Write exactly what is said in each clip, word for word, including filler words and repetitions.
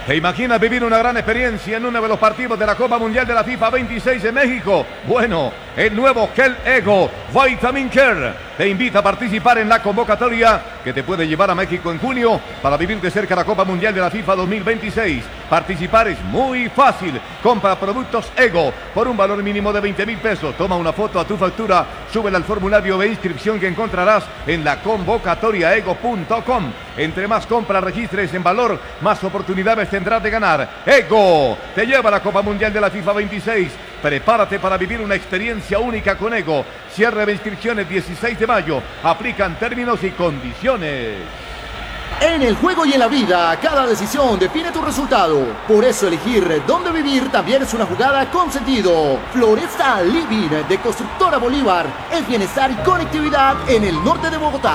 ¿Te imaginas vivir una gran experiencia en uno de los partidos de la Copa Mundial de la FIFA veintiséis en México? Bueno, el nuevo Gel Ego Vitamin Care te invita a participar en la convocatoria que te puede llevar a México en junio para vivir de cerca la Copa Mundial de la FIFA dos mil veintiséis. Participar es muy fácil. Compra productos Ego por un valor mínimo de veinte mil pesos. Toma una foto a tu factura, súbela al formulario de inscripción que encontrarás en la convocatoria ego punto com. Entre más compras registres en valor, más oportunidades tendrás de ganar. Ego te lleva a la Copa Mundial de la FIFA veintiséis. Prepárate para vivir una experiencia única con Ego. Cierre de inscripciones dieciséis de mayo. Aplican términos y condiciones. En el juego y en la vida, cada decisión define tu resultado. Por eso elegir dónde vivir también es una jugada con sentido. Floresta Living de Constructora Bolívar. El bienestar y conectividad en el norte de Bogotá.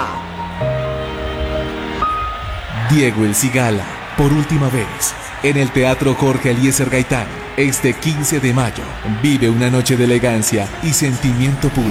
Diego El Cigala, por última vez, en el Teatro Jorge Eliezer Gaitán. Este quince de mayo, vive una noche de elegancia y sentimiento puro.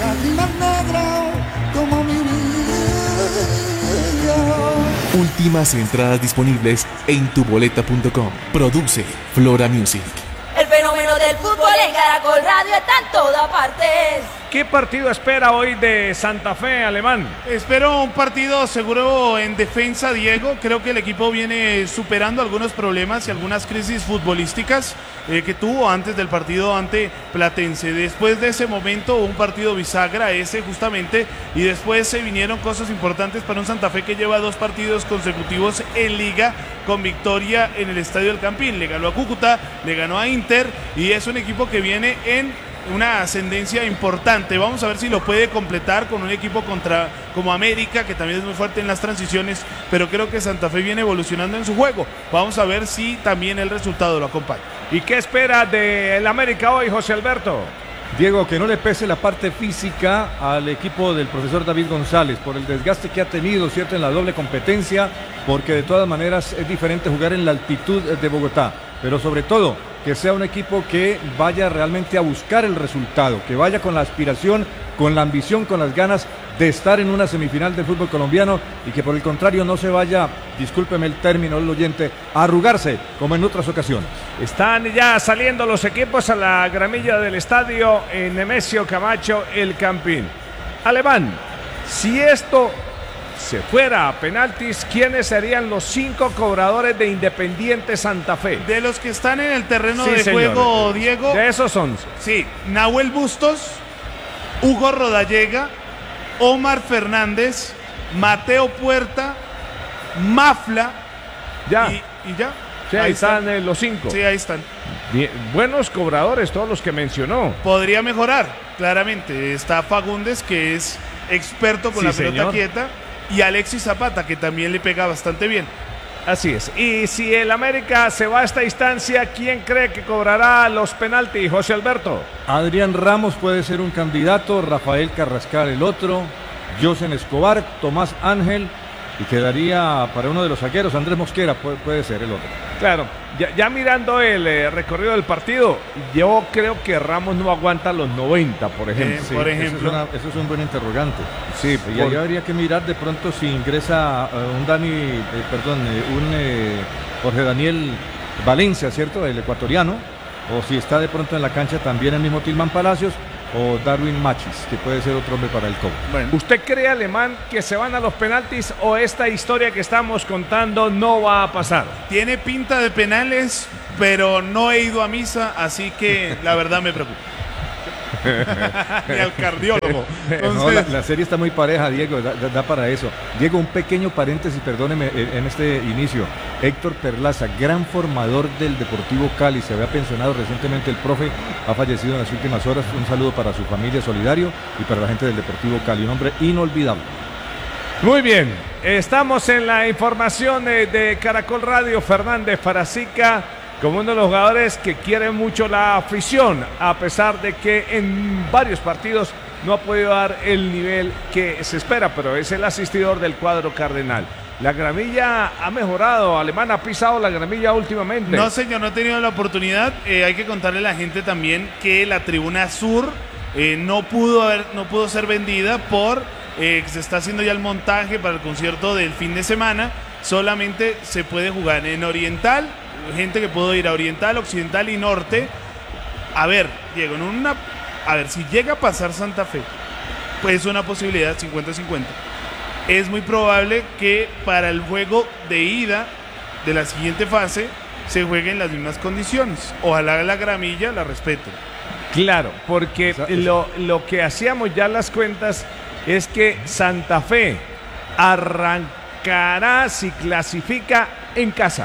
Últimas entradas disponibles en tuboleta punto com. Produce Flora Music. El fenómeno del fútbol en Caracol Radio está en todas partes. ¿Qué partido espera hoy de Santa Fe, Alemán? Espero un partido seguro en defensa, Diego. Creo que el equipo viene superando algunos problemas y algunas crisis futbolísticas eh, que tuvo antes del partido ante Platense. Después de ese momento, un partido bisagra, ese justamente, y después se vinieron cosas importantes para un Santa Fe que lleva dos partidos consecutivos en Liga con victoria en el Estadio del Campín. Le ganó a Cúcuta, le ganó a Inter y es un equipo que viene en una ascendencia importante. Vamos a ver si lo puede completar con un equipo contra como América, que también es muy fuerte en las transiciones, pero creo que Santa Fe viene evolucionando en su juego. Vamos a ver si también el resultado lo acompaña. ¿Y qué espera del América hoy, José Alberto? Diego, que no le pese la parte física al equipo del profesor David González por el desgaste que ha tenido, ¿cierto?, en la doble competencia, porque de todas maneras es diferente jugar en la altitud de Bogotá, pero sobre todo que sea un equipo que vaya realmente a buscar el resultado, que vaya con la aspiración, con la ambición, con las ganas de estar en una semifinal del fútbol colombiano y que por el contrario no se vaya, discúlpeme el término del oyente, a arrugarse como en otras ocasiones. Están ya saliendo los equipos a la gramilla del estadio en Nemesio Camacho, el Campín. Alemán, si esto se fuera a penaltis, ¿quiénes serían los cinco cobradores de Independiente Santa Fe? De los que están en el terreno sí, de señor. juego, Diego. De esos once. Sí, Nahuel Bustos, Hugo Rodallega, Omar Fernández, Mateo Puerta, Mafla. Ya. Y, y ya. Sí, ahí, ahí están, están eh, los cinco. Sí, ahí están. Bien, buenos cobradores, todos los que mencionó. Podría mejorar, claramente. Está Fagundes, que es experto con sí, la pelota señor. quieta. Y Alexis Zapata, que también le pega bastante bien. Así es. Y si el América se va a esta instancia, ¿quién cree que cobrará los penaltis, José Alberto? Adrián Ramos puede ser un candidato, Rafael Carrascal el otro, Josen Escobar, Tomás Ángel, y quedaría para uno de los zagueros, Andrés Mosquera puede, puede ser el otro. Claro, ya, ya mirando el eh, recorrido del partido, yo creo que Ramos no aguanta los noventa, por ejemplo. Eh, sí, por ejemplo. Eso es, una, eso es un buen interrogante. Sí, y por... ahí habría que mirar de pronto si ingresa uh, un Dani, eh, perdón, eh, un eh, Jorge Daniel Valencia, ¿cierto? El ecuatoriano, o si está de pronto en la cancha también el mismo Tilman Palacios, o Darwin Machis, que puede ser otro hombre para el cobro. Bueno. ¿Usted cree, Alemán, que se van a los penaltis o esta historia que estamos contando no va a pasar? Tiene pinta de penales, pero no he ido a misa, así que la verdad me preocupa. Ni al cardiólogo. Entonces... No, la, la serie está muy pareja, Diego, da, da para eso. Diego, un pequeño paréntesis, perdóneme, en este inicio. Héctor Perlaza, gran formador del Deportivo Cali, se había pensionado recientemente el profe, ha fallecido en las últimas horas. Un saludo para su familia, solidario, y para la gente del Deportivo Cali, un hombre inolvidable. Muy bien, estamos en la información de, de Caracol Radio. Fernández Farazica como uno de los jugadores que quiere mucho la afición, a pesar de que en varios partidos no ha podido dar el nivel que se espera, pero es el asistidor del cuadro cardenal. La gramilla ha mejorado, Alemán ha pisado la gramilla últimamente. No, señor, no he tenido la oportunidad. Eh, hay que contarle a la gente también que la tribuna sur eh, no pudo haber, no pudo ser vendida por eh, se está haciendo ya el montaje para el concierto del fin de semana. Solamente se puede jugar en Oriental gente que pudo ir a oriental, occidental y norte. A ver, Diego, en una, a ver, si llega a pasar Santa Fe, pues es una posibilidad cincuenta cincuenta. Es muy probable que para el juego de ida de la siguiente fase se juegue en las mismas condiciones. Ojalá la gramilla la respete. Claro, porque lo, lo que hacíamos ya las cuentas es que Santa Fe arrancará si clasifica en casa,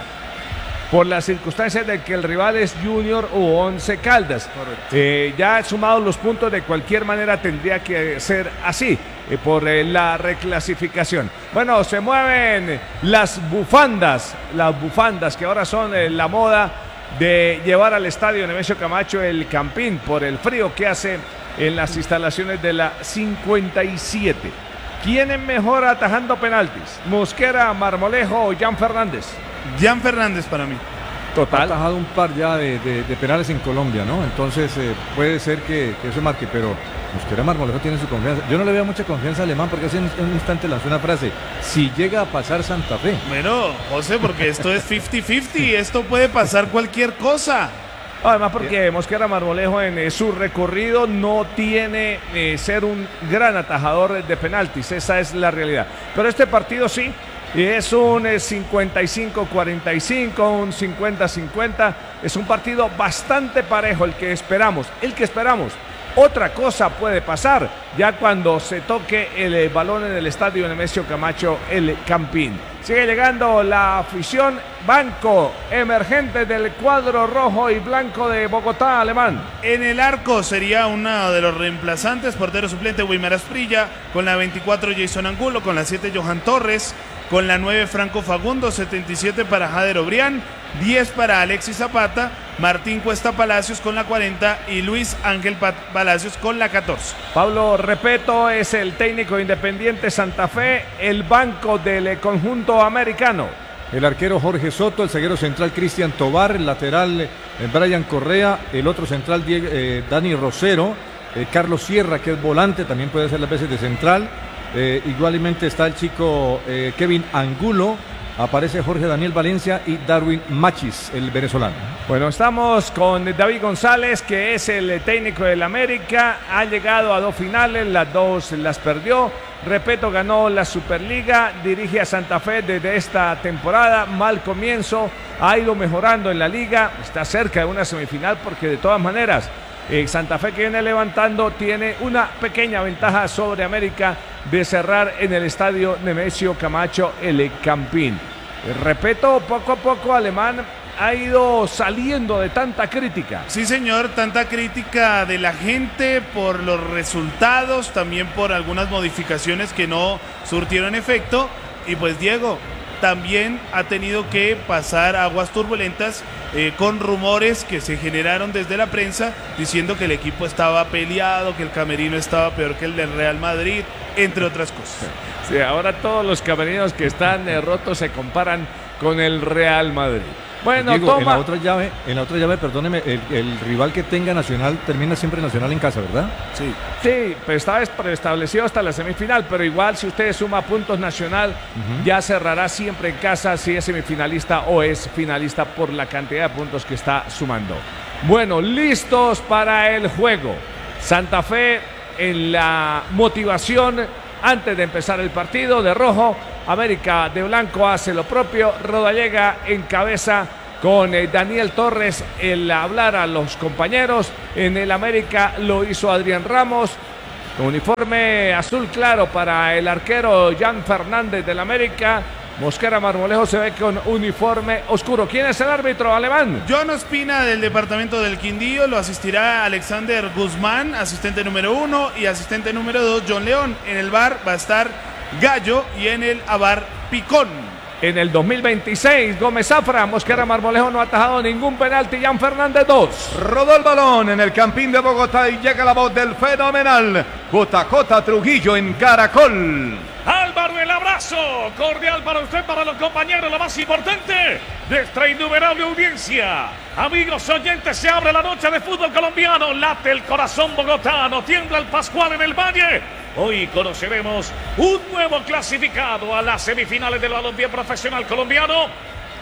por las circunstancias de que el rival es Junior o Once Caldas. Eh, ya sumados los puntos, de cualquier manera tendría que ser así, eh, por eh, la reclasificación. Bueno, se mueven las bufandas, las bufandas que ahora son eh, la moda de llevar al estadio Nemesio Camacho el Campín, por el frío que hace en las instalaciones de la cincuenta y siete. ¿Quién es mejor atajando penaltis? ¿Mosquera, Marmolejo o Jan Fernández? Jan Fernández para mí. Total. Ha atajado un par ya de, de, de penales en Colombia, ¿no? Entonces eh, puede ser que, que eso marque, pero Mosquera Marmolejo tiene su confianza. Yo no le veo mucha confianza a Alemán, porque hace un, un instante lanzó una frase: si llega a pasar Santa Fe. Bueno, José, porque esto es cincuenta cincuenta, esto puede pasar cualquier cosa. Además, porque Mosquera Marmolejo en eh, su recorrido no tiene eh, ser un gran atajador de penaltis, esa es la realidad. Pero este partido sí, es un eh, cincuenta y cinco cuarenta y cinco, un cincuenta cincuenta, es un partido bastante parejo el que esperamos, el que esperamos. Otra cosa puede pasar ya cuando se toque el eh, balón en el estadio Nemesio Camacho, el Campín. Sigue llegando la afición, banco emergente del cuadro rojo y blanco de Bogotá, Alemán. En el arco sería uno de los reemplazantes, portero suplente Wilmer Asprilla, con la veinticuatro Jason Angulo, con la siete Johan Torres, con la nueve Franco Fagundo, setenta y siete para Jader Obrián, diez para Alexis Zapata, Martín Cuesta Palacios con la cuarenta y Luis Ángel Palacios con la catorce. Pablo Repeto es el técnico Independiente Santa Fe, el banco del conjunto americano. El arquero Jorge Soto, el zaguero central Cristian Tobar, el lateral eh, Brian Correa, el otro central Diego, eh, Dani Rosero, eh, Carlos Sierra, que es volante, también puede hacer las veces de central. Eh, igualmente está el chico eh, Kevin Angulo, aparece Jorge Daniel Valencia y Darwin Machis, el venezolano. Bueno, estamos con David González, que es el técnico del América, ha llegado a dos finales, las dos las perdió. Repeto, ganó la Superliga, dirige a Santa Fe desde esta temporada, mal comienzo, ha ido mejorando en la liga, está cerca de una semifinal, porque de todas maneras eh, Santa Fe, que viene levantando, tiene una pequeña ventaja sobre América de cerrar en el estadio Nemesio Camacho el Campín. Repeto, poco a poco Alemán ha ido saliendo de tanta crítica. Sí, señor, tanta crítica de la gente por los resultados, también por algunas modificaciones que no surtieron efecto. Y pues Diego también ha tenido que pasar aguas turbulentas eh, con rumores que se generaron desde la prensa diciendo que el equipo estaba peleado, que el camerino estaba peor que el del Real Madrid, entre otras cosas. Sí, ahora todos los camerinos que están eh, rotos se comparan con el Real Madrid. Bueno, Diego, toma. en la otra llave, en la otra llave, perdóneme, el, el rival que tenga Nacional termina siempre Nacional en casa, ¿verdad? Sí. Sí, pero estaba preestablecido hasta la semifinal, pero igual si usted suma puntos Nacional, uh-huh, ya cerrará siempre en casa si es semifinalista o es finalista por la cantidad de puntos que está sumando. Bueno, listos para el juego. Santa Fe en la motivación antes de empezar el partido de rojo. América de blanco hace lo propio. Rodallega encabeza con eh, Daniel Torres el hablar a los compañeros. En el América lo hizo Adrián Ramos, con uniforme azul claro para el arquero Jan Fernández del América. Mosquera Marmolejo se ve con uniforme oscuro. ¿Quién es el árbitro, Alemán? John Ospina, del departamento del Quindío. Lo asistirá Alexander Guzmán, asistente número uno, y asistente número dos, John León. En el V A R va a estar Gallo y en el A V A R Picón. En el dos mil veintiséis, Gómez Zafra. Mosquera Marmolejo no ha atajado ningún penalti. Jan Fernández dos. Rodó el balón en el Campín de Bogotá y llega la voz del fenomenal J J Trujillo en Caracol. Álvaro, el abrazo cordial para usted, para los compañeros, lo más importante de esta innumerable audiencia. Amigos oyentes, se abre la noche de fútbol colombiano, late el corazón bogotano, tiembla el Pascual en el Valle. Hoy conoceremos un nuevo clasificado a las semifinales del balompié profesional colombiano.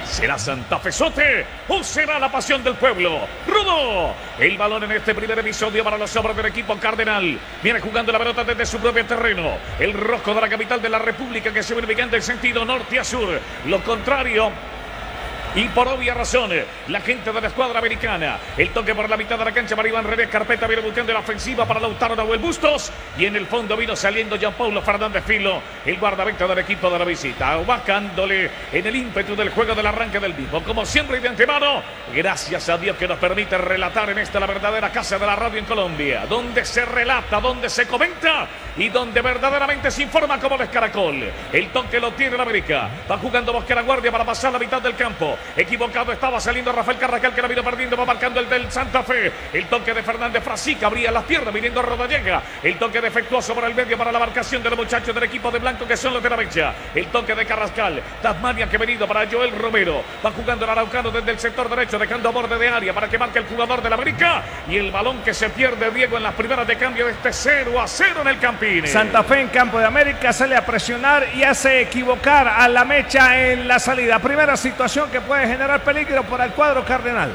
¿Será Santafesote o será la pasión del pueblo? Rudo, el balón en este primer episodio para los hombres del equipo cardenal. Viene jugando la pelota desde su propio terreno. El rojo de la capital de la República que se viene ubicando en sentido norte a sur. Lo contrario. Y por obvias razones, la gente de la escuadra americana. El toque por la mitad de la cancha para Iván René Carpeta. Viene buscando la ofensiva para Lautaro Nahuel Bustos. Y en el fondo vino saliendo Jean Paulo Fernández Filo, el guardameta del equipo de la visita. Bajándole en el ímpetu del juego del arranque del mismo. Como siempre y de antemano, gracias a Dios que nos permite relatar en esta la verdadera casa de la radio en Colombia. Donde se relata, donde se comenta y donde verdaderamente se informa como es Caracol. El toque lo tiene el América. Va jugando Bosque la Guardia para pasar la mitad del campo. Equivocado estaba saliendo Rafael Carrascal, que la vino perdiendo, va marcando el del Santa Fe. El toque de Fernández Frasica, abría las piernas, viniendo Rodallega. El toque defectuoso por el medio para la marcación de los muchachos del equipo de blanco, que son los de la mecha. El toque de Carrascal, Tasmania que ha venido para Joel Romero. Va jugando el araucano desde el sector derecho, dejando a borde de área para que marque el jugador de la América. Y el balón que se pierde, Diego, en las primeras de cambio de este cero a cero en el Campín. Santa Fe en campo de América sale a presionar y hace equivocar a la mecha en la salida. Primera situación que puede generar peligro para el cuadro cardenal.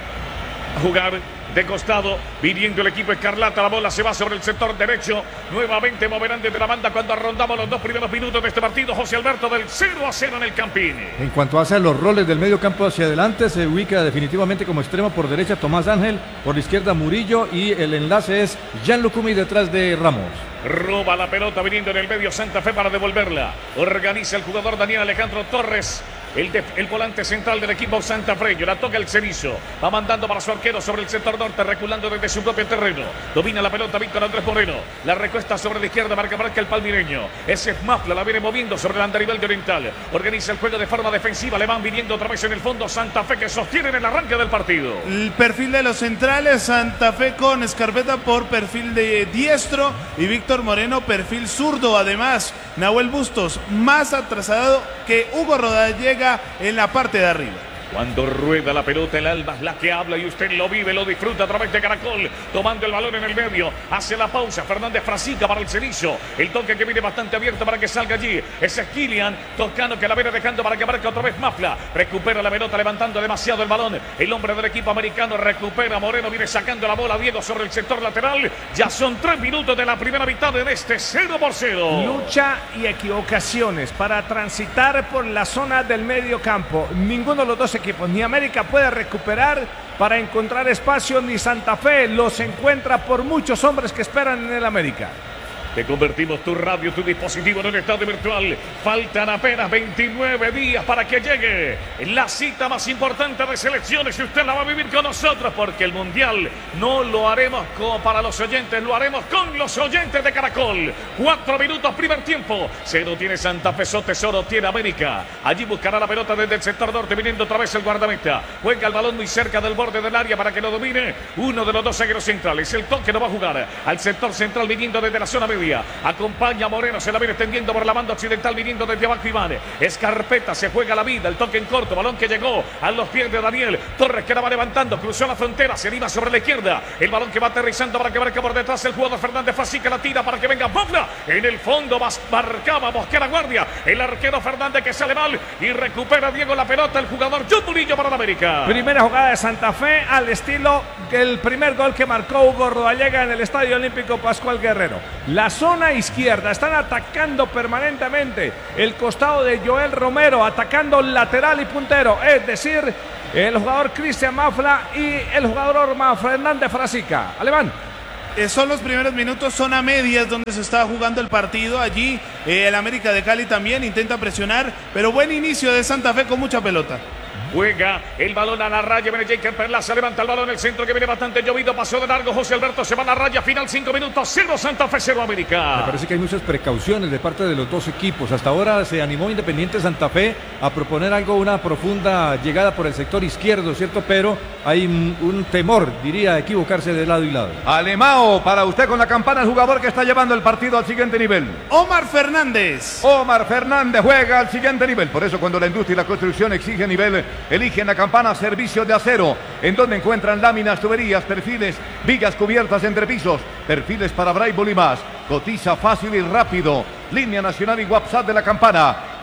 Jugar de costado, viniendo el equipo escarlata, la bola se va sobre el sector derecho, nuevamente moverán desde la banda cuando arrondamos los dos primeros minutos de este partido. José Alberto, del cero a cero en el Campín. En cuanto hace los roles del medio campo hacia adelante, se ubica definitivamente como extremo por derecha Tomás Ángel, por la izquierda Murillo, y el enlace es Jan Lucumi detrás de Ramos. Roba la pelota viniendo en el medio Santa Fe para devolverla. Organiza el jugador Daniel Alejandro Torres, el, de, el volante central del equipo santafreño. La toca el Cerizo. Va mandando para su arquero sobre el sector norte, reculando desde su propio terreno. Domina la pelota Víctor Andrés Moreno. La recuesta sobre la izquierda, marca marca el palmireño. Ese es Mafla, la viene moviendo sobre el andarivel de Oriental. Organiza el juego de forma defensiva. Le van viniendo otra vez en el fondo Santa Fe, que sostiene en el arranque del partido. El perfil de los centrales, Santa Fe con Escarpeta por perfil de diestro y Víctor Moreno perfil zurdo. Además, Nahuel Bustos más atrasado que Hugo Rodallega en la parte de arriba. Cuando rueda la pelota, el alma es la que habla y usted lo vive, lo disfruta a través de Caracol. Tomando el balón en el medio, hace la pausa Fernández Frasica para el Cerizo. El toque que viene bastante abierto para que salga allí. Ese es Kilian Toscano, que la viene dejando para que marque otra vez Mafla. Recupera la pelota levantando demasiado el balón. El hombre del equipo americano recupera. Moreno viene sacando la bola, Diego, sobre el sector lateral. Ya son tres minutos de la primera mitad de este cero por cero. Lucha y equivocaciones para transitar por la zona del medio campo. Ninguno de los dos equipos, ni América puede recuperar para encontrar espacio, ni Santa Fe los encuentra por muchos hombres que esperan en el América. Te convertimos tu radio, tu dispositivo en un estadio virtual. Faltan apenas veintinueve días para que llegue la cita más importante de selecciones. Y usted la va a vivir con nosotros, porque el Mundial no lo haremos como para los oyentes, lo haremos con los oyentes de Caracol. Cuatro minutos, primer tiempo. Cero tiene Santa Fe, Tesoro tiene América. Allí buscará la pelota desde el sector norte, viniendo otra vez el guardameta. Juega el balón muy cerca del borde del área para que lo domine uno de los dos zagueros centrales. El toque no va a jugar al sector central, viniendo desde la zona media. Acompaña a Moreno, se la viene extendiendo por la banda occidental, viniendo desde abajo Iván. Escarpeta se juega la vida, el toque en corto, balón que llegó a los pies de Daniel Torres, que la va levantando, cruzó la frontera, se anima sobre la izquierda. El balón que va aterrizando para que marque por detrás el jugador Fernández Frasica, la tira para que venga Mafla. En el fondo marcaba Bosque la Guardia, el arquero Fernández, que sale mal y recupera Diego la pelota, el jugador John Murillo para la América. Primera jugada de Santa Fe al estilo del primer gol que marcó Hugo Rodallega en el Estadio Olímpico Pascual Guerrero. La zona izquierda, están atacando permanentemente el costado de Joel Romero, atacando lateral y puntero, es decir, el jugador Cristian Mafla y el jugador Orma Fernández Frasica. Alemán. Eh, son los primeros minutos, son a medias donde se está jugando el partido. Allí eh, el América de Cali también intenta presionar, pero buen inicio de Santa Fe con mucha pelota. Juega el balón a la raya, viene Jacob Perlaza, levanta el balón en el centro que viene bastante llovido, pasó de largo José Alberto, se va a la raya, final cinco minutos, cero Santa Fe, cero América. Me parece que hay muchas precauciones de parte de los dos equipos. Hasta ahora se animó Independiente Santa Fe a proponer algo, una profunda llegada por el sector izquierdo, ¿cierto? Pero hay un temor, diría, equivocarse de lado y lado. Alemao, para usted con la campana, el jugador que está llevando el partido al siguiente nivel. Omar Fernández. Omar Fernández juega al siguiente nivel. Por eso cuando la industria y la construcción exige nivel, eligen la campana Servicio de Acero, en donde encuentran láminas, tuberías, perfiles, vigas cubiertas entre pisos, perfiles para braille y más. Cotiza fácil y rápido. Línea nacional y WhatsApp de la campana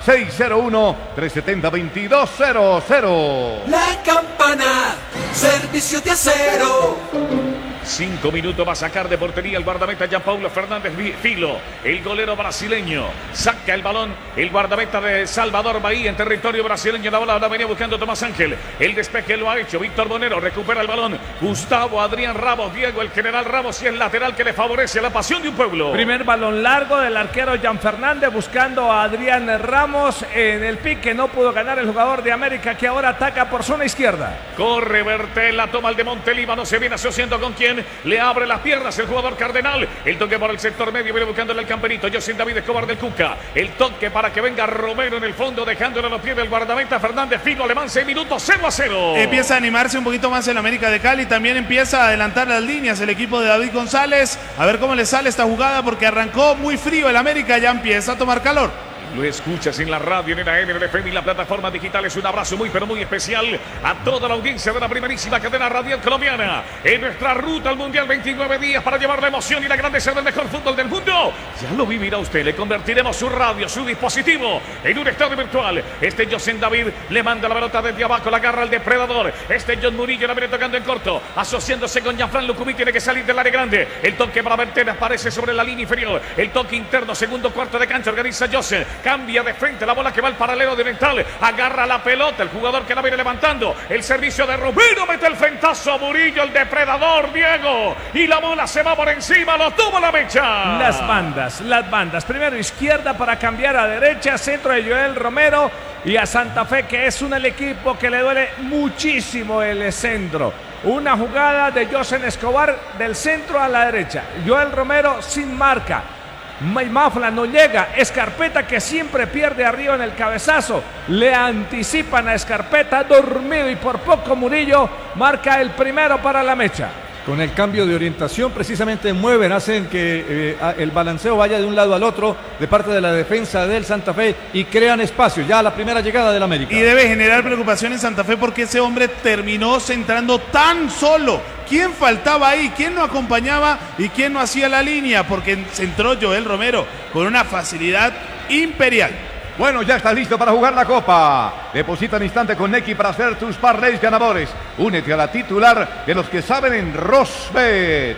seis cero uno, tres siete cero, dos dos cero cero. La Campana, servicio de acero. Cinco minutos va a sacar de portería el guardameta Gianpaulo Fernández Filo, el golero brasileño. Saca el balón el guardameta de Salvador Bahía en territorio brasileño. La bola la venía buscando Tomás Ángel. El despeje lo ha hecho Víctor Bonero. Recupera el balón Gustavo Adrián Ramos. Diego, el general Ramos, y el lateral que le favorece la pasión de un pueblo. Primer balón largo del arquero Jan Fernández buscando a Adrián Ramos en el pique. No pudo ganar el jugador de América, que ahora ataca por zona izquierda. Corre Bertel, la toma el de Montelíbano. Se viene asociando con quién. Le abre las piernas el jugador Cardenal. El toque por el sector medio, viene buscándole el camperito José David Escobar del Cuca. El toque para que venga Romero en el fondo, dejándole a los pies del guardameta Fernández Filo. Alemán, seis minutos, cero a cero. Empieza a animarse un poquito más el América de Cali. También empieza a adelantar las líneas el equipo de David González. A ver cómo le sale esta jugada, porque arrancó muy frío el América, ya empieza a tomar calor. Lo escuchas en la radio, en el A M, en el F M y la plataforma digital. Es un abrazo muy pero muy especial a toda la audiencia de la primerísima cadena radial colombiana en nuestra ruta al Mundial. Veintinueve días para llevar la emoción y la grandeza del mejor fútbol del mundo. Ya lo vivirá usted. Le convertiremos su radio, su dispositivo en un estadio virtual. Este José David le manda la pelota desde abajo, la agarra al depredador. Este John Murillo la viene tocando en corto, asociándose con Gianfran Lucumí. Tiene que salir del área grande. El toque para Bertel aparece sobre la línea inferior. El toque interno, segundo cuarto de cancha, organiza José. Cambia de frente la bola que va al paralelo directal. Agarra la pelota el jugador que la viene levantando. El servicio de Romero, mete el frentazo. Murillo, el depredador, Diego. Y la bola se va por encima, lo tuvo la mecha. Las bandas, las bandas. Primero izquierda para cambiar a derecha. Centro de Joel Romero. Y a Santa Fe, que es un el equipo que le duele muchísimo el centro. Una jugada de José Escobar del centro a la derecha. Joel Romero sin marca. Mafla no llega. Escarpeta, que siempre pierde arriba en el cabezazo. Le anticipan a Escarpeta, dormido, y por poco Murillo marca el primero para la mecha. Con el cambio de orientación precisamente mueven, hacen que eh, el balanceo vaya de un lado al otro de parte de la defensa del Santa Fe y crean espacio. Ya la primera llegada del América. Y debe generar preocupación en Santa Fe porque ese hombre terminó centrando tan solo. ¿Quién faltaba ahí? ¿Quién no acompañaba? ¿Y quién no hacía la línea? Porque centró Joel Romero con una facilidad imperial. Bueno, ya estás listo para jugar la Copa. Deposita en instante con Nequi para hacer tus parlays ganadores. Únete a la titular de los que saben en Rosbet.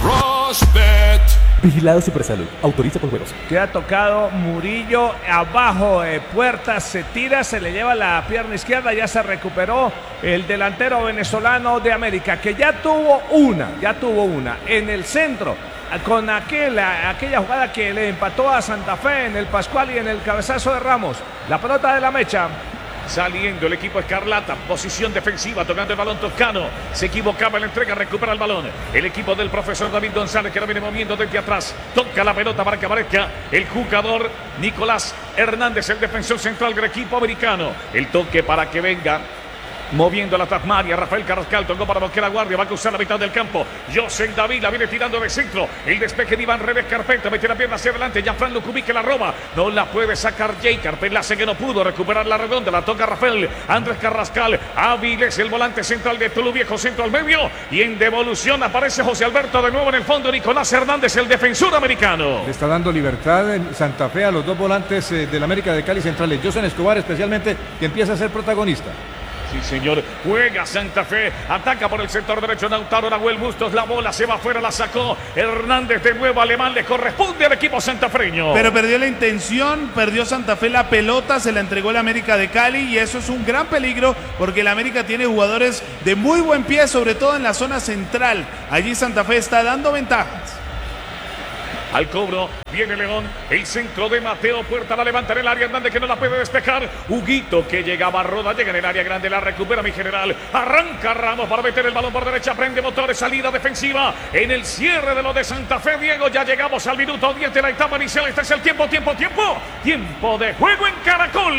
Rosbet. Vigilado Supersalud. Autoriza por juegos. Que ha tocado Murillo abajo, eh, Puertas se tira, se le lleva la pierna izquierda, ya se recuperó el delantero venezolano de América, que ya tuvo una, ya tuvo una en el centro, con aquella, aquella jugada que le empató a Santa Fe en el Pascual y en el cabezazo de Ramos. La pelota de la mecha. Saliendo el equipo Escarlata, posición defensiva, tocando el balón Toscano. Se equivocaba en la entrega, recupera el balón. El equipo del profesor David González, que lo viene moviendo desde atrás. Toca la pelota para que aparezca el jugador Nicolás Hernández, el defensor central del equipo americano. El toque para que venga moviendo la Tasmaria, Rafael Carrascal tocó para bloquear la guardia, va a cruzar la mitad del campo. José David la viene tirando de centro. El despeje de Iván Revés Carpeta, mete la pierna hacia adelante. Gianfran Lucumí, que la roba, no la puede sacar Jay Carpeta, hace que no pudo recuperar la redonda. La toca Rafael Andrés Carrascal. Áviles, el volante central de Tulu Viejo, centro al medio. Y en devolución aparece José Alberto de nuevo en el fondo. Nicolás Hernández, el defensor americano. Le está dando libertad en Santa Fe a los dos volantes eh, del América de Cali centrales. José Escobar especialmente, que empieza a ser protagonista. Sí, señor. Juega Santa Fe. Ataca por el sector derecho Lautaro Nahuel Bustos. La bola se va afuera, la sacó Hernández de nuevo. Alemán, le corresponde al equipo santafreño. Pero perdió la intención, perdió Santa Fe la pelota, se la entregó el América de Cali y eso es un gran peligro porque el América tiene jugadores de muy buen pie, sobre todo en la zona central. Allí Santa Fe está dando ventajas. Al cobro, viene León, el centro de Mateo Puerta, la levanta en el área Hernández, que no la puede despejar. Huguito, que llegaba a Roda, llega en el área grande, la recupera mi general. Arranca Ramos para meter el balón por derecha, prende motores, salida defensiva. En el cierre de lo de Santa Fe, Diego, ya llegamos al minuto diez de la etapa inicial. Este es el tiempo, tiempo, tiempo. Tiempo de juego en Caracol.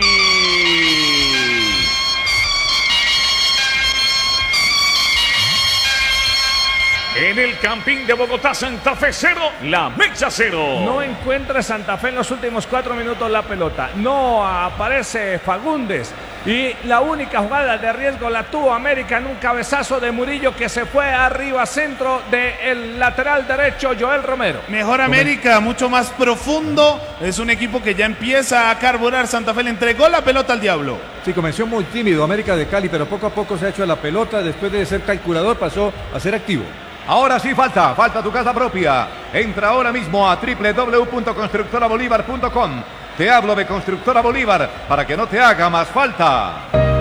En el Campín de Bogotá, Santa Fe cero, La Mecha cero. No encuentra Santa Fe en los últimos cuatro minutos la pelota. No aparece Fagundes. Y la única jugada de riesgo la tuvo América en un cabezazo de Murillo que se fue arriba centro del lateral derecho Joel Romero. Mejor América, mucho más profundo. Es un equipo que ya empieza a carburar. Santa Fe le entregó la pelota al diablo. Sí, comenzó muy tímido América de Cali, pero poco a poco se ha hecho la pelota. Después de ser calculador pasó a ser activo. Ahora sí falta, falta tu casa propia. Entra ahora mismo a doble u doble u doble u punto constructora bolívar punto com. Te hablo de Constructora Bolívar para que no te haga más falta.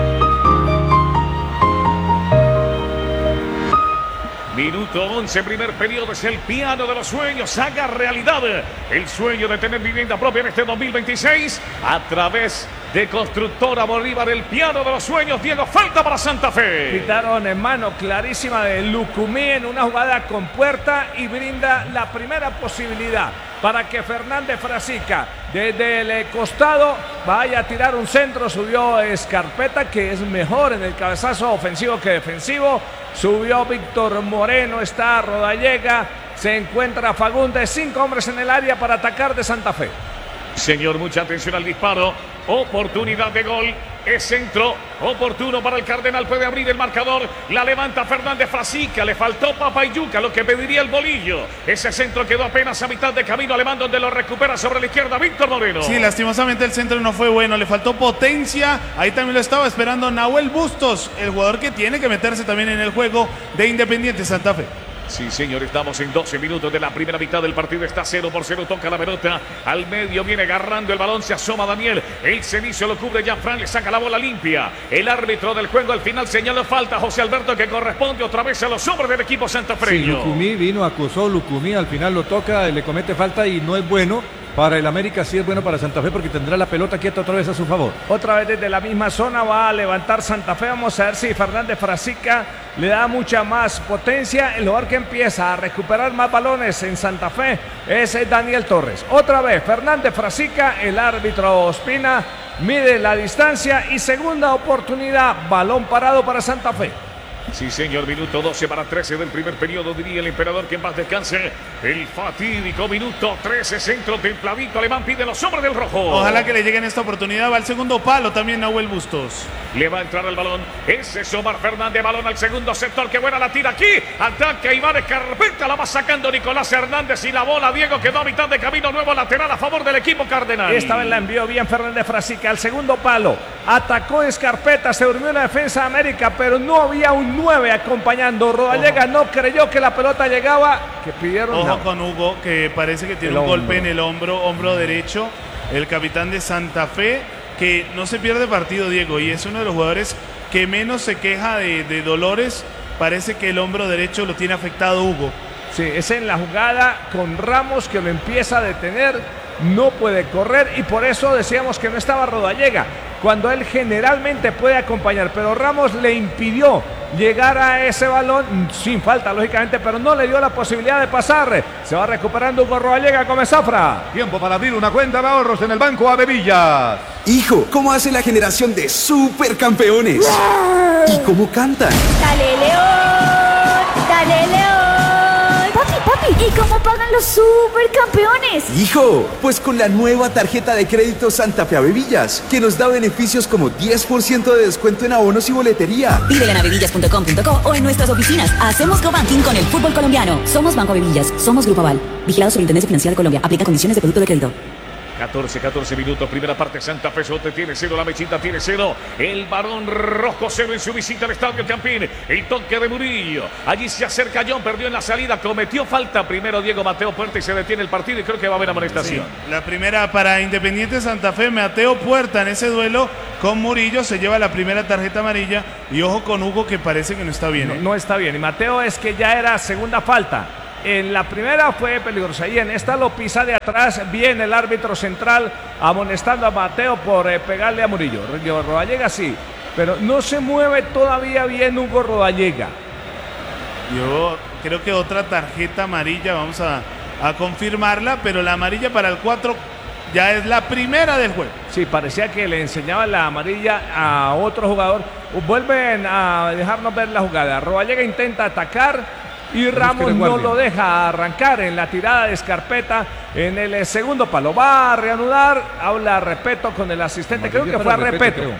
Minuto once, primer periodo, es el piano de los sueños. Haga realidad el sueño de tener vivienda propia en este dos mil veintiséis a través de Constructora Bolívar, el piano de los sueños. Diego, falta para Santa Fe. Quitaron en mano clarísima de Lucumí en una jugada con puerta y brinda la primera posibilidad para que Fernández Frasica desde el costado vaya a tirar un centro. Subió Escarpeta, que es mejor en el cabezazo ofensivo que defensivo. Subió Víctor Moreno, está Rodallega, se encuentra Fagundes, cinco hombres en el área para atacar de Santa Fe. Señor, mucha atención al disparo. Oportunidad de gol. Es centro oportuno para el Cardenal. Puede abrir el marcador. La levanta Fernández Frasica. Le faltó Papayuca, lo que pediría el bolillo. Ese centro quedó apenas a mitad de camino alemán, donde lo recupera sobre la izquierda Víctor Moreno. Sí, lastimosamente el centro no fue bueno. Le faltó potencia. Ahí también lo estaba esperando Nahuel Bustos, el jugador que tiene que meterse también en el juego de Independiente Santa Fe. Sí, señor, estamos en doce minutos de la primera mitad del partido. Está cero por cero, toca la pelota. Al medio viene agarrando el balón, se asoma Daniel. El cenizo lo cubre Jean-Fran, le saca la bola limpia. El árbitro del juego al final señaló falta, José Alberto, que corresponde otra vez a los hombres del equipo santafreño. Sí, Lucumí vino, acusó Lucumí, al final lo toca, le comete falta y no es bueno. Para el América sí es bueno para Santa Fe porque tendrá la pelota quieta otra vez a su favor. Otra vez desde la misma zona va a levantar Santa Fe. Vamos a ver si Fernández Frasica le da mucha más potencia. El jugador que empieza a recuperar más balones en Santa Fe es Daniel Torres. Otra vez Fernández Frasica, el árbitro Ospina mide la distancia y segunda oportunidad, balón parado para Santa Fe. Sí, señor, minuto doce para trece del primer periodo, diría el emperador, que en paz descanse. El fatídico minuto trece, centro templadito alemán, pide los hombres del rojo. Ojalá que le llegue en esta oportunidad. Va al segundo palo también Nahuel Bustos. Le va a entrar el balón. Ese es Omar Fernández, balón al segundo sector. Qué buena la tira aquí. Ataca Iván Escarpeta, la va sacando Nicolás Hernández y la bola, Diego, quedó a mitad de camino. Nuevo lateral a favor del equipo cardenal. Esta vez la envió bien Fernández Frasica al segundo palo. Atacó Escarpeta, se durmió en la defensa de América, pero no había un nueve acompañando. Rodallega no creyó que la pelota llegaba, que pidieron. Ojo no. con Hugo, que parece que tiene el un hombro. golpe en el hombro, hombro derecho. El capitán de Santa Fe, que no se pierde partido, Diego, y es uno de los jugadores que menos se queja de, de dolores. Parece que el hombro derecho lo tiene afectado Hugo. Sí, es en la jugada con Ramos que lo empieza a detener, no puede correr y por eso decíamos que no estaba Rodallega, cuando él generalmente puede acompañar, pero Ramos le impidió llegar a ese balón sin falta, lógicamente, pero no le dio la posibilidad de pasar. Se va recuperando Hugo Rodallega con Zafra. Tiempo para abrir una cuenta de ahorros en el Banco Avevillas. Hijo, ¿cómo hace la generación de supercampeones? ¿Y cómo cantan? Dale León, dale León. Papi, papi, ¿y cómo pagan los supercampeones? Hijo, pues con la nueva tarjeta de crédito Santa Fe Avevillas, que nos da beneficios como diez por ciento de descuento en abonos y boletería. Pídela en avevillas punto com punto co o en nuestras oficinas. Hacemos cobanking con el fútbol colombiano. Somos Banco Avevillas, somos Grupo Aval. Vigilado Superintendencia Financiera de Colombia. Aplica condiciones de producto de crédito. catorce, catorce minutos, primera parte. Santa Fe Sote tiene cero, la Mechita tiene cero. El Barón Rojo cero en su visita al Estadio Campín. El toque de Murillo. Allí se acerca John, perdió en la salida, cometió falta primero Diego Mateo Puerta y se detiene el partido y creo que va a haber amonestación. Sí, la primera para Independiente Santa Fe, Mateo Puerta en ese duelo con Murillo se lleva la primera tarjeta amarilla y ojo con Hugo que parece que no está bien. No, ¿eh? no está bien y Mateo es que ya era segunda falta. En la primera fue peligrosa y en esta lo pisa de atrás. Viene el árbitro central amonestando a Mateo por eh, pegarle a Murillo. Rodallega sí, pero no se mueve todavía bien Hugo Rodallega. Yo creo que otra tarjeta amarilla, vamos a, a confirmarla, pero la amarilla para el cuatro ya es la primera del juego. Sí, parecía que le enseñaba la amarilla a otro jugador. Vuelven a dejarnos ver la jugada. Rodallega intenta atacar y Ramos no lo deja arrancar en la tirada de Escarpeta en el segundo palo. Va a reanudar, habla Repeto con el asistente, creo que fue a Repeto.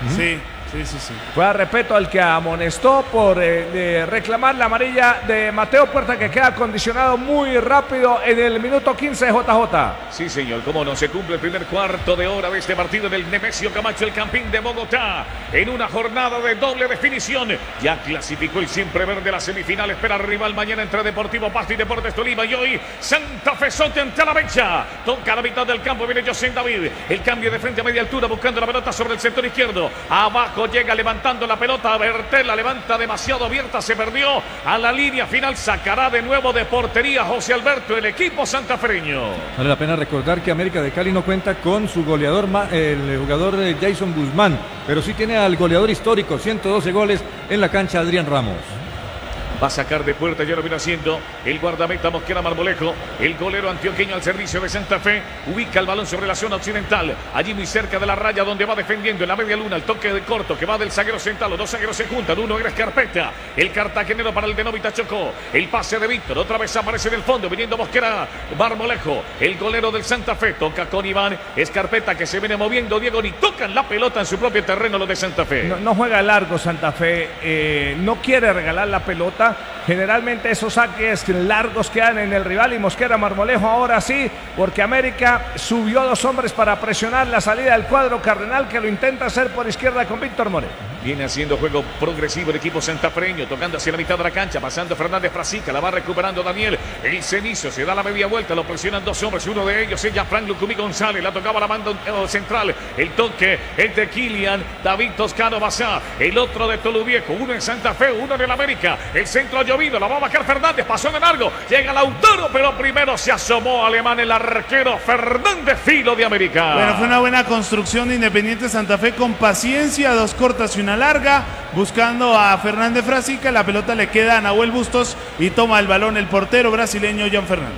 Sí. Sí, sí, sí. Fue a respeto al que amonestó por eh, reclamar la amarilla de Mateo Puerta, que queda condicionado muy rápido en el minuto quince de J J. Sí, señor, cómo no se cumple el primer cuarto de hora de este partido del Nemesio Camacho, el Campín de Bogotá, en una jornada de doble definición. Ya clasificó el siempre verde a la semifinal, espera rival mañana entre Deportivo Pasto y Deportes Tolima, y hoy Santa Fe Sote ante la Mecha. Toca a la mitad del campo, viene José David, el cambio de frente a media altura, buscando la pelota sobre el sector izquierdo, abajo llega levantando la pelota, Bertel la levanta demasiado abierta, se perdió a la línea final, sacará de nuevo de portería José Alberto, el equipo santafereño. Vale la pena recordar que América de Cali no cuenta con su goleador, el jugador Jason Guzmán, pero sí tiene al goleador histórico, ciento doce goles en la cancha, Adrián Ramos. Va a sacar de puerta, ya lo viene haciendo el guardameta Mosquera Marmolejo, el golero antioqueño al servicio de Santa Fe, ubica el balón sobre la zona occidental, allí muy cerca de la raya donde va defendiendo en la media luna, el toque de corto que va del zaguero central, los dos zagueros se juntan, uno era Escarpeta, el cartagenero para el de Novita Chocó, el pase de Víctor, otra vez aparece en el fondo, viniendo Mosquera Marmolejo, el golero del Santa Fe, toca con Iván Escarpeta que se viene moviendo, Diego, ni tocan la pelota en su propio terreno los de Santa Fe. No, no juega largo Santa Fe, eh, no quiere regalar la pelota. Generalmente esos saques largos quedan en el rival y Mosquera Marmolejo ahora sí, porque América subió dos hombres para presionar la salida del cuadro cardenal, que lo intenta hacer por izquierda con Víctor Moreno. Viene haciendo juego progresivo el equipo santafreño, tocando hacia la mitad de la cancha, pasando Fernández Frasica, la va recuperando Daniel, el Cenizo, se da la media vuelta, lo presionan dos hombres, uno de ellos es Frank Lucumí González, la tocaba la manda central, el toque es de Kilian David Toscano Bazá, el otro de Toluviejo, uno en Santa Fe, uno en el América, el centro ha llovido, la va a bajar Fernández, pasó de largo, llega Lautaro, pero primero se asomó Alemán, el arquero Fernández Filo de América. Bueno, fue una buena construcción de Independiente Santa Fe con paciencia, dos cortas y una larga, buscando a Fernández Frasica, la pelota le queda a Nahuel Bustos y toma el balón el portero brasileño Jan Fernández.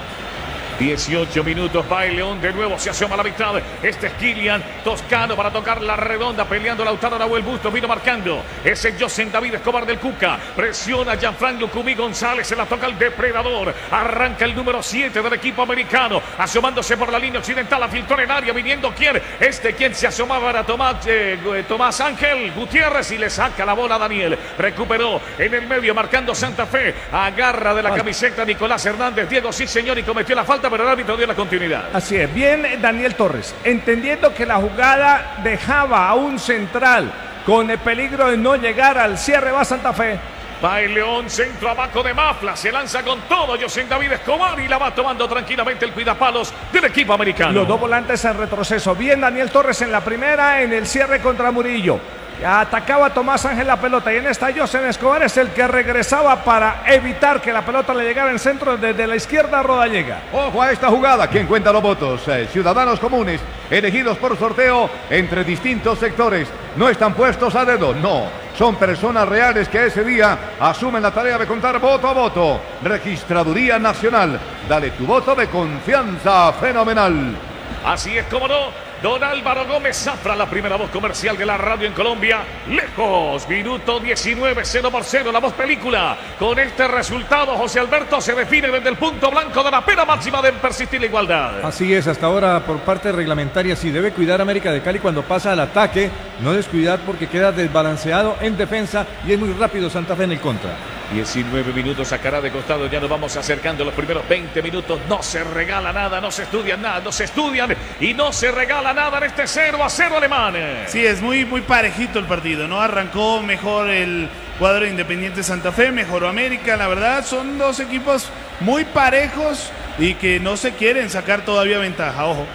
dieciocho minutos, va el León, de nuevo se asoma a la mitad, este es Kilian Toscano para tocar la redonda, peleando Lautaro, Nahuel Bustos, vino marcando, ese es José David Escobar del Cuca, presiona Gianfranco Lucumí González, se la toca el depredador, arranca el número siete del equipo americano, asomándose por la línea occidental, la filtró en el área, viniendo quien, este quien se asomaba era Tomás, eh, Tomás Ángel Gutiérrez y le saca la bola a Daniel, recuperó en el medio, marcando Santa Fe, agarra de la camiseta Nicolás Hernández, Diego sí señor, y cometió la falta, pero el árbitro dio la continuidad. Así es, bien Daniel Torres, entendiendo que la jugada dejaba a un central con el peligro de no llegar al cierre, va Santa Fe. Va el León, centro abajo de Mafla, se lanza con todo José David Escobar y la va tomando tranquilamente el cuidapalos del equipo americano. Los dos volantes en retroceso, bien Daniel Torres en la primera, en el cierre contra Murillo. Atacaba Tomás Ángel la pelota y en esta José Escobar es el que regresaba para evitar que la pelota le llegara en centro desde la izquierda a Rodallega. Ojo a esta jugada, ¿quién cuenta los votos? Eh, ciudadanos comunes, elegidos por sorteo entre distintos sectores. No están puestos a dedo, no. Son personas reales que ese día asumen la tarea de contar voto a voto. Registraduría Nacional, dale tu voto de confianza fenomenal. Así es como no. Don Álvaro Gómez Zafra, la primera voz comercial de la radio en Colombia. Lejos, minuto diecinueve, cero por cero, la voz película. Con este resultado, José Alberto se define desde el punto blanco de la pena máxima de persistir la igualdad. Así es, hasta ahora por parte reglamentaria, sí debe cuidar América de Cali cuando pasa al ataque, no descuidar porque queda desbalanceado en defensa y es muy rápido Santa Fe en el contra. diecinueve minutos, sacará de costado, ya nos vamos acercando los primeros veinte minutos, no se regala nada, no se estudian nada, no se estudian y no se regala nada en este cero a cero alemán. Sí, es muy, muy parejito el partido, ¿no? Arrancó mejor el cuadro de Independiente Santa Fe, mejoró América, la verdad son dos equipos muy parejos y que no se quieren sacar todavía ventaja, ojo.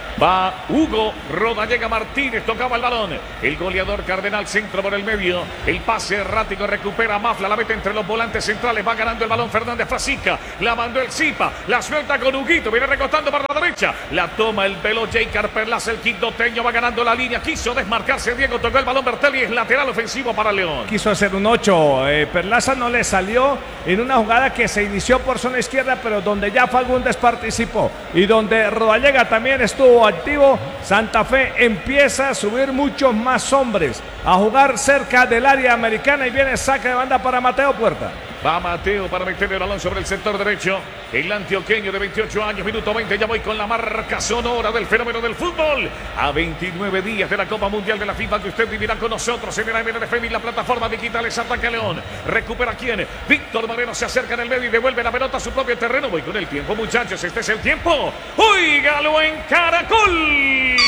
Va Hugo Rodallega Martínez, tocaba el balón. El goleador Cardenal, centro por el medio. El pase errático, recupera Mafla, la mete entre los volantes centrales. Va ganando el balón Fernández Frasica. La mandó el Zipa, la suelta con Huguito. Viene recostando para la derecha. La toma el velo J. Carperlas, el quindoteño. Va ganando la línea. Quiso desmarcarse Diego, tocó el balón Bertelli. Es lateral ofensivo para León. Quiso hacer un ocho. Eh, Perlaza no le salió en una jugada que se inició por zona izquierda, pero donde ya Fagundes participó. Y donde Rodallega también estuvo activo. Santa Fe empieza a subir muchos más hombres, a jugar cerca del área americana y viene saque de banda para Mateo Puerta. Va Mateo para meter el balón sobre el sector derecho. El antioqueño de veintiocho años, minuto veinte. Ya voy con la marca sonora del fenómeno del fútbol. A veintinueve días de la Copa Mundial de la FIFA que usted vivirá con nosotros en el A M N F M y la plataforma digital es Ataque León. Recupera quién. Víctor Moreno se acerca en el medio y devuelve la pelota a su propio terreno. Voy con el tiempo, muchachos. Este es el tiempo. ¡Óigalo en Caracol!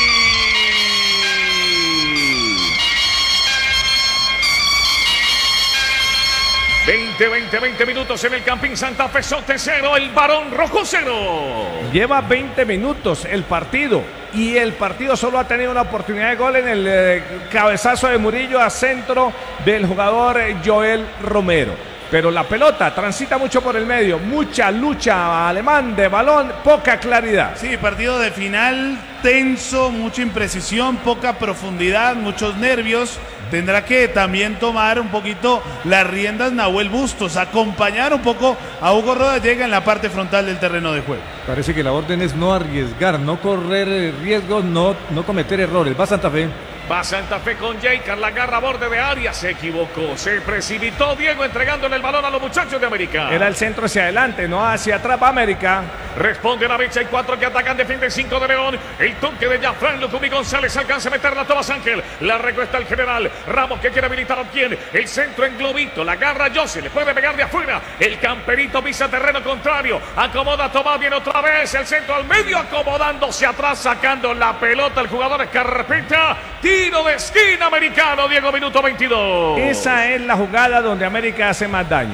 veinte, veinte, veinte minutos en el Campín Santa Fe, Sote cero, el Barón Rojo cero. Lleva veinte minutos el partido y el partido solo ha tenido una oportunidad de gol en el eh, cabezazo de Murillo a centro del jugador eh, Joel Romero. Pero la pelota transita mucho por el medio, mucha lucha alemán de balón, poca claridad. Sí, partido de final tenso, mucha imprecisión, poca profundidad, muchos nervios. Tendrá que también tomar un poquito las riendas Nahuel Bustos, acompañar un poco a Hugo Rodallega en la parte frontal del terreno de juego. Parece que la orden es no arriesgar, no correr riesgos, no, no cometer errores. Va Santa Fe. Va Santa Fe con Jaker, la garra a borde de área, se equivocó, se precipitó Diego entregándole el balón a los muchachos de América. Era el centro hacia adelante, no hacia atrás, va América. Responde la brecha, hay cuatro que atacan, defienden cinco de León. El toque de Jafran Lucumí González alcanza a meterla a Tomás Ángel. La recuesta el general Ramos que quiere habilitar a quien. El centro en globito, la garra Jose, le puede pegar de afuera. El camperito pisa terreno contrario, acomoda a Tomás, viene otra vez. El centro al medio, acomodándose atrás, sacando la pelota el jugador Escarpeta. Tiro de esquina americano, Diego, minuto veintidós. Esa es la jugada donde América hace más daño.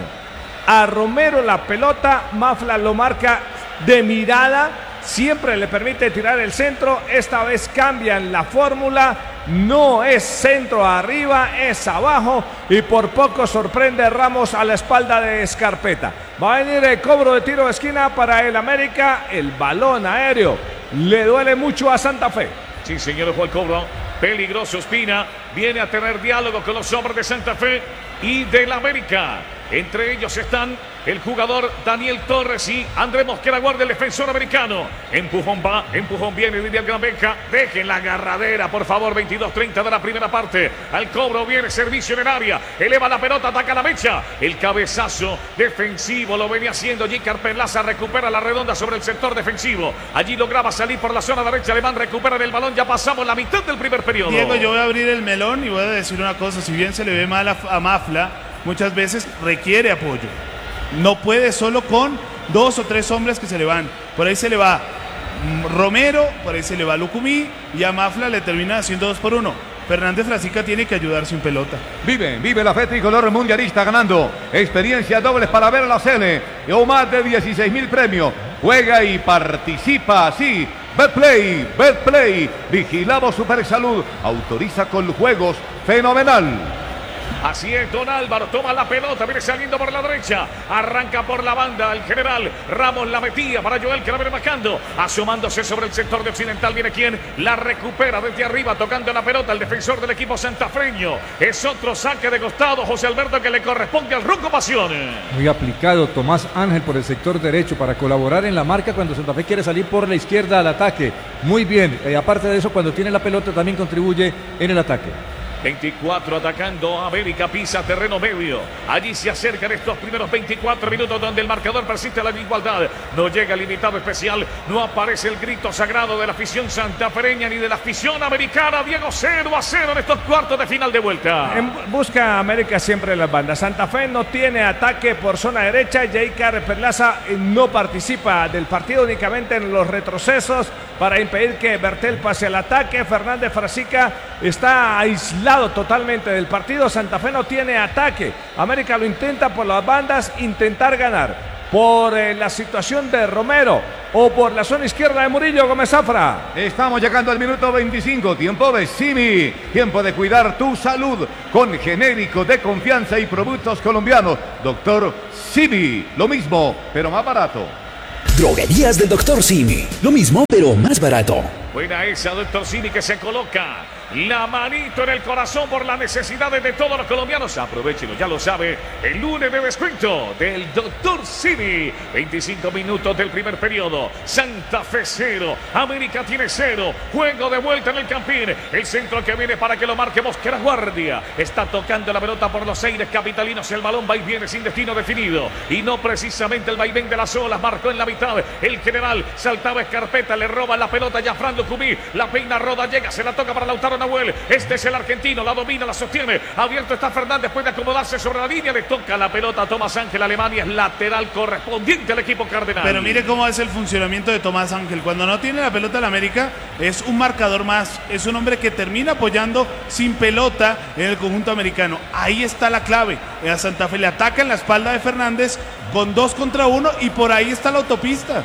A Romero la pelota, Mafla lo marca de mirada, siempre le permite tirar el centro. Esta vez cambian la fórmula, no es centro arriba, es abajo y por poco sorprende Ramos a la espalda de Escarpeta. Va a venir el cobro de tiro de esquina para el América. El balón aéreo le duele mucho a Santa Fe. Sí, señor, fue el cobro. Peligroso Espina, viene a tener diálogo con los hombres de Santa Fe y del América. Entre ellos están el jugador Daniel Torres y André Mosquera, guarda el defensor americano. Empujón va, empujón viene, Lidia Granbeca. Dejen la agarradera, por favor, veintidós treinta de la primera parte. Al cobro viene servicio en el área. Eleva la pelota, ataca la mecha. El cabezazo defensivo lo venía haciendo Jícar Perlaza. Recupera la redonda sobre el sector defensivo. Allí lograba salir por la zona derecha. Alemán recupera el balón. Ya pasamos la mitad del primer periodo. Diego, yo voy a abrir el melón y voy a decir una cosa. Si bien se le ve mal a, a Mafla, muchas veces requiere apoyo. No puede solo con dos o tres hombres que se le van. Por ahí se le va Romero, por ahí se le va Lucumí y a Mafla le termina haciendo dos por uno. Fernández Frasica tiene que ayudar sin pelota. Vive, vive la fe tricolor mundialista ganando. Experiencia dobles para ver a la Cele o más de dieciséis mil premios. Juega y participa así. Betplay, Betplay. Vigilamos Super Salud. Autoriza con juegos fenomenal. Así es, Don Álvaro toma la pelota, viene saliendo por la derecha, arranca por la banda el general Ramos, la metía para Joel que la viene marcando, asomándose sobre el sector de Occidental, viene quien la recupera desde arriba, tocando la pelota el defensor del equipo santafreño. Es otro saque de costado, José Alberto, que le corresponde al Ronco Pasiones. Muy aplicado Tomás Ángel por el sector derecho para colaborar en la marca cuando Santa Fe quiere salir por la izquierda al ataque. Muy bien, y aparte de eso, cuando tiene la pelota también contribuye en el ataque. veinticuatro atacando, América pisa terreno medio. Allí se acercan estos primeros veinticuatro minutos donde el marcador persiste la igualdad. No llega el invitado especial, no aparece el grito sagrado de la afición santafereña ni de la afición americana. Diego, cero a cero en estos cuartos de final de vuelta. En busca América siempre las bandas. Santa Fe no tiene ataque por zona derecha. Jícar Perlaza no participa del partido, únicamente en los retrocesos para impedir que Bertel pase al ataque. Fernández Frasica está aislado totalmente del partido. Santa Fe no tiene ataque. América lo intenta por las bandas, intentar ganar por eh, la situación de Romero o por la zona izquierda de Murillo Gómez Zafra. Estamos llegando al minuto veinticinco, tiempo de Simi, tiempo de cuidar tu salud con genérico de confianza y productos colombianos. Doctor Simi, lo mismo, pero más barato. Droguerías del Doctor Simi, lo mismo, pero más barato. Buena esa, Doctor Simi, que se coloca La manito en el corazón por las necesidades de todos los colombianos. Aprovechenlo, ya lo sabe. El lunes de descuento del doctor Simi. veinticinco minutos del primer periodo. Santa Fe cero. América tiene cero. Juego de vuelta en el Campín. El centro que viene para que lo marque Mosquera Guardia. Está tocando la pelota por los aires capitalinos. El balón va y viene sin destino definido. Y no precisamente el vaivén de las olas. Marcó en la mitad. El general saltaba Escarpeta. Le roba la pelota ya Fran Lucumí. La peina Roda. Llega. Se la toca para Lautaro Nahuel. Este es el argentino. La domina, la sostiene. Abierto está Fernández. Puede acomodarse sobre la línea. Le toca la pelota a Tomás Ángel. Alemania es lateral correspondiente al equipo cardenal. Pero mire cómo es el funcionamiento de Tomás Ángel. Cuando no tiene la pelota en América, es un marcador más. Es un hombre que termina apoyando sin pelota en el conjunto americano. Ahí está la clave. A Santa Fe le ataca en la espalda de Fernández con dos contra uno y por ahí está la autopista.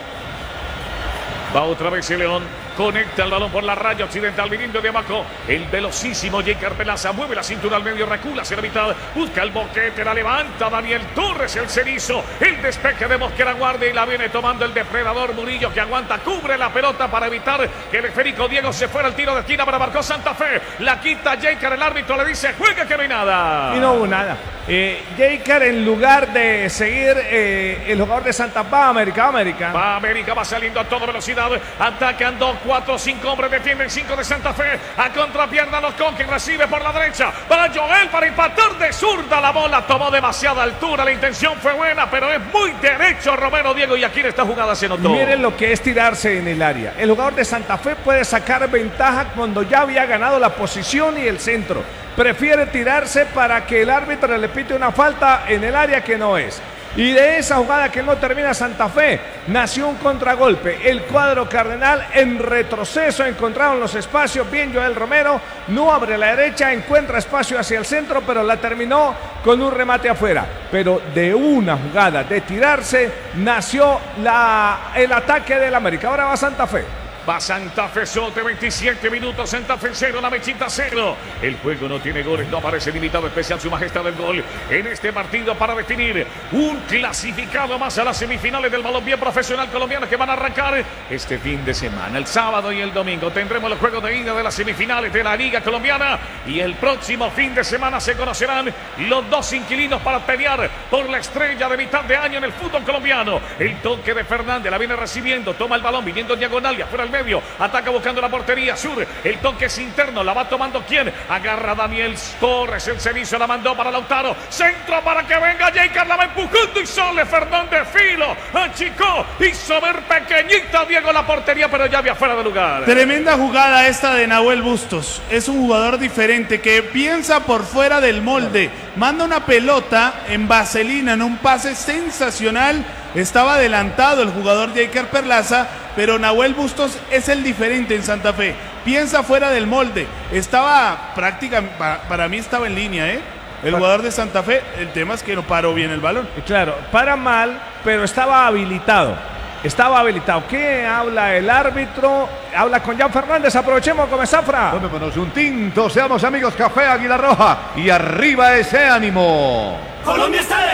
Va otra vez el León. Conecta el balón por la raya occidental, viniendo de abajo. El velocísimo J. Pelaza mueve la cintura al medio, recula hacia la mitad. Busca el boquete, la levanta Daniel Torres, el cerizo. El despeje de Mosquera Guardia y la viene tomando el depredador Murillo, que aguanta, cubre la pelota para evitar que el esférico Diego se fuera al tiro de esquina para marcó Santa Fe. La quita J. El árbitro le dice, juega que no hay nada. Y no hubo nada. Eh, J. en lugar de seguir eh, el jugador de Santa Fe, América, América. Va América, va saliendo a toda velocidad. Atacan dos, cuatro, cinco hombres, defienden cinco de Santa Fe. A contrapierna los Conquis, recibe por la derecha. Va Joel para empatar de zurda. La bola tomó demasiada altura. La intención fue buena, pero es muy derecho Romero Diego. Y aquí en esta jugada se notó. Miren lo que es tirarse en el área. El jugador de Santa Fe puede sacar ventaja cuando ya había ganado la posición y el centro. Prefiere tirarse para que el árbitro le pite una falta en el área que no es. Y de esa jugada que no termina Santa Fe, nació un contragolpe. El cuadro cardenal en retroceso, encontraron los espacios. Bien Joel Romero, no abre la derecha, encuentra espacio hacia el centro, pero la terminó con un remate afuera. Pero de una jugada de tirarse, nació la, el ataque del América. Ahora va Santa Fe. Va Santa Fe Sote, veintisiete minutos, Santa Fe cero, la Mechita cero. El juego no tiene goles, no aparece limitado especial su majestad del gol en este partido para definir un clasificado más a las semifinales del balompié profesional colombiano que van a arrancar este fin de semana. El sábado y el domingo tendremos los juegos de ida de las semifinales de la Liga Colombiana y el próximo fin de semana se conocerán los dos inquilinos para pelear por la estrella de mitad de año en el fútbol colombiano. El toque de Fernández, la viene recibiendo, toma el balón, viniendo diagonal y afuera el medio, ataca buscando la portería sur, el toque es interno, la va tomando quién, agarra Daniel Torres, el servicio la mandó para Lautaro, centro para que venga J. la va empujando y sale Fernández Filo, achicó, hizo ver pequeñita Diego la portería, pero ya había fuera de lugar. Tremenda jugada esta de Nahuel Bustos, es un jugador diferente que piensa por fuera del molde, manda una pelota en vaselina, en un pase sensacional. Estaba adelantado el jugador J. Perlaza, pero Nahuel Bustos es el diferente en Santa Fe. Piensa fuera del molde. Estaba prácticamente, para, para mí estaba en línea, ¿eh? El jugador de Santa Fe, el tema es que no paró bien el balón. Claro, para mal, pero estaba habilitado. Estaba habilitado. ¿Qué habla el árbitro? Habla con Jan Fernández. Aprovechemos con Zafra. Tomémonos un tinto. Seamos amigos. Café Águila Roja. Y arriba ese ánimo. Colombia está